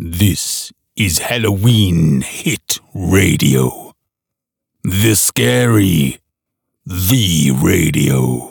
This is Halloween Hit Radio. The Scary, the Radio.